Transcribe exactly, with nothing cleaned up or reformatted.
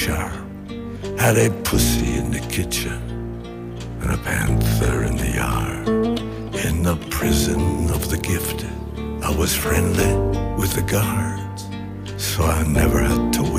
sharp. Had a pussy in the kitchen and a panther in the yard. In the prison of the gifted, I was friendly with the guards, so I never had to